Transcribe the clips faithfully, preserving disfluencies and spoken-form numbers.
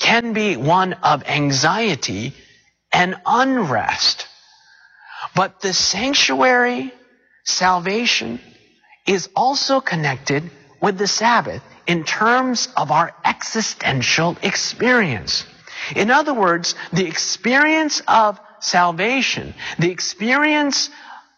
can be one of anxiety and unrest. But the sanctuary salvation is also connected with the Sabbath in terms of our existential experience. In other words, the experience of salvation, the experience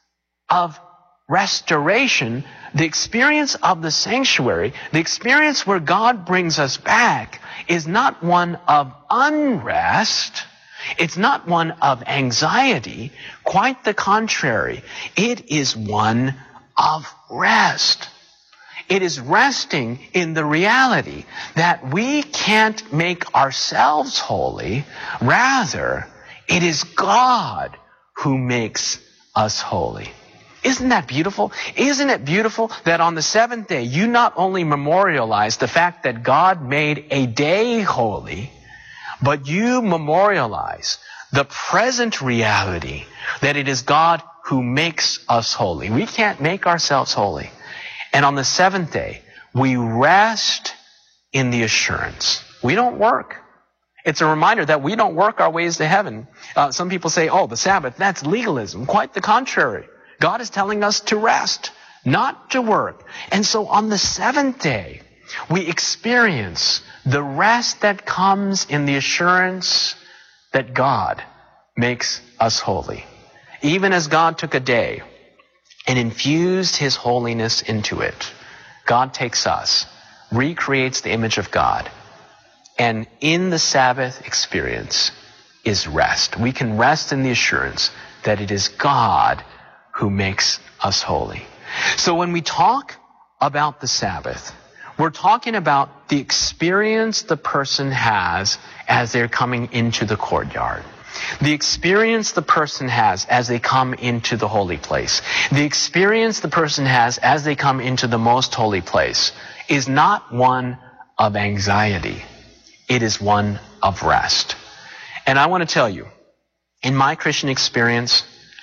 of restoration, the experience of the sanctuary, the experience where God brings us back is not one of unrest. It's not one of anxiety. Quite the contrary. It is one of rest. It is resting in the reality that we can't make ourselves holy. Rather, it is God who makes us holy. Isn't that beautiful? Isn't it beautiful that on the seventh day, you not only memorialize the fact that God made a day holy, but you memorialize the present reality that it is God who makes us holy. We can't make ourselves holy. And on the seventh day, we rest in the assurance. We don't work. It's a reminder that we don't work our ways to heaven. Uh, some people say, oh, the Sabbath, that's legalism. Quite the contrary. God is telling us to rest, not to work. And so on the seventh day, we experience the rest that comes in the assurance that God makes us holy. Even as God took a day and infused his holiness into it, God takes us, recreates the image of God, and in the Sabbath experience is rest. We can rest in the assurance that it is God who makes us holy. So when we talk about the Sabbath, we're talking about the experience the person has as they're coming into the courtyard. The experience the person has as they come into the holy place. The experience the person has as they come into the most holy place is not one of anxiety. It is one of rest. And I want to tell you, in my Christian experience,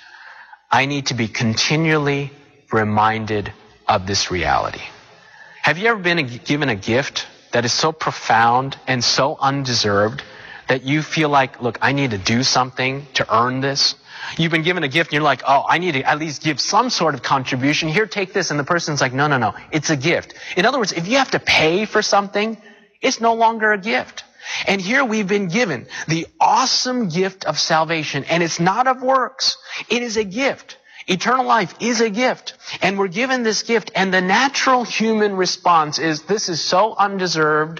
I need to be continually reminded of this reality. Have you ever been given a gift that is so profound and so undeserved that you feel like, look, I need to do something to earn this? You've been given a gift and you're like, oh, I need to at least give some sort of contribution. Here, take this. And the person's like, no, no, no, it's a gift. In other words, if you have to pay for something, it's no longer a gift. And here we've been given the awesome gift of salvation, and it's not of works. It is a gift. Eternal life is a gift. And we're given this gift, and the natural human response is, this is so undeserved.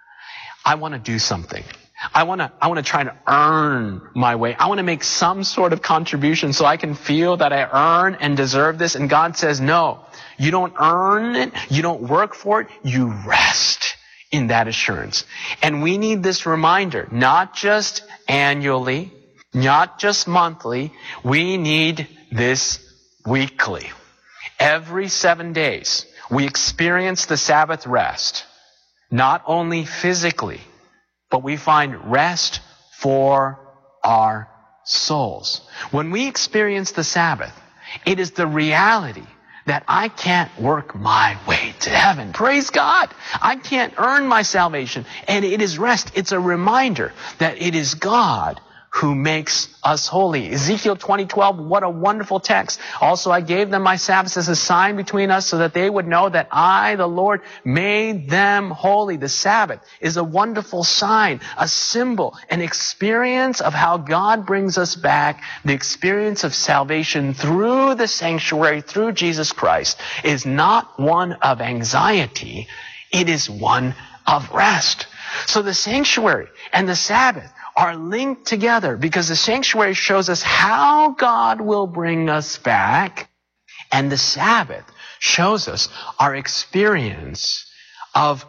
I want to do something. I want to, I want to try to earn my way. I want to make some sort of contribution so I can feel that I earn and deserve this. And God says, no, you don't earn it. You don't work for it. You rest in that assurance. And we need this reminder, not just annually, not just monthly. We need this weekly. Every seven days, we experience the Sabbath rest, not only physically, but we find rest for our souls. When we experience the Sabbath, it is the reality that I can't work my way to heaven. Praise God. I can't earn my salvation. And it is rest. It's a reminder that it is God who makes us holy. Ezekiel twenty twelve, what a wonderful text. Also, I gave them my Sabbaths as a sign between us so that they would know that I, the Lord, made them holy. The Sabbath is a wonderful sign, a symbol, an experience of how God brings us back. The experience of salvation through the sanctuary, through Jesus Christ, is not one of anxiety. It is one of rest. So the sanctuary and the Sabbath are linked together because the sanctuary shows us how God will bring us back, and the Sabbath shows us our experience of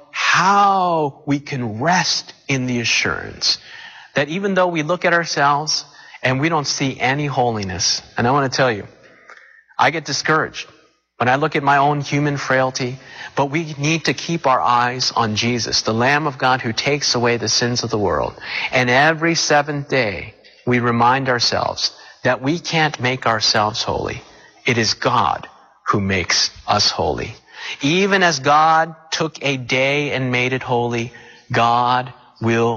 how we can rest in the assurance that even though we look at ourselves and we don't see any holiness, and I want to tell you, I get discouraged when I look at my own human frailty, but we need to keep our eyes on Jesus, the Lamb of God who takes away the sins of the world. And every seventh day, we remind ourselves that we can't make ourselves holy. It is God who makes us holy. Even as God took a day and made it holy, God will